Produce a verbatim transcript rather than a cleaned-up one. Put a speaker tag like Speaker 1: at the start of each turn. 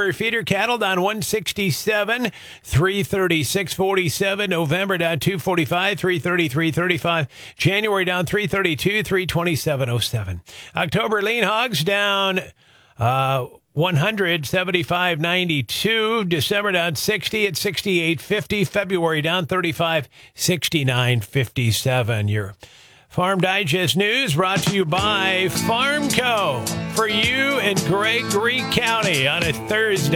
Speaker 1: October, feeder cattle down one sixty-seven, three thirty-six forty-seven. November down two forty-five, three thirty-three thirty-five. January down three thirty-two, three twenty-seven oh seven. October lean hogs down uh, one hundred, seventy-five ninety-two. December down sixty at sixty-eight fifty. February down thirty-five, sixty-nine fifty-seven. Your Farm Digest News brought to you by Farmco for you in Gregory County on a Thursday.